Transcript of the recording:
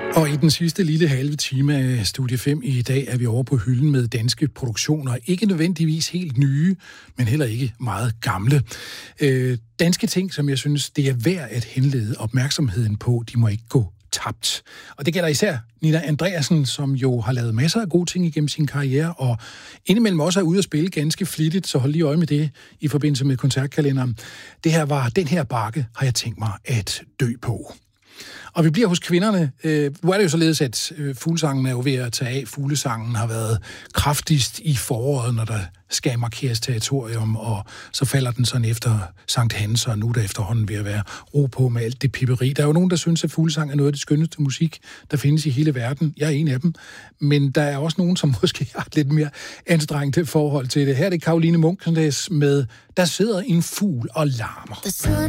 Og i den sidste lille halve time af Studie 5 i dag er vi over på hylden med danske produktioner. Ikke nødvendigvis helt nye, men heller ikke meget gamle. Danske ting, som jeg synes, det er værd at henlede opmærksomheden på, de må ikke gå tabt. Og det gælder især Nina Andreasen, som jo har lavet masser af gode ting igennem sin karriere, og indimellem også er ude at spille ganske flittigt, så hold lige øje med det i forbindelse med koncertkalenderen. Den her bakke, har jeg tænkt mig at dø på. Og vi bliver hos kvinderne. Nu er det jo således, at fuglesangen er jo ved at tage af. Fuglesangen har været kraftigst i foråret, når der skal markeres territorium, og så falder den sådan efter Sankt Hans, og nu er der efterhånden ved at være ro på med alt det pipperi. Der er jo nogen, der synes, at fuglesang er noget af det skønneste musik, der findes i hele verden. Jeg er en af dem. Men der er også nogen, som måske har et lidt mere anstrengt forhold til det. Her er det Caroline Munkenæs med Der sidder en fugl og larmer.